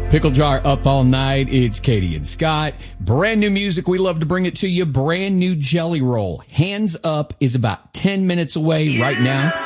Pickle Jar up all night. It's Katie and Scott. Brand new music. We love to bring it to you. Brand new Jelly Roll. Hands Up is about 10 minutes away right now.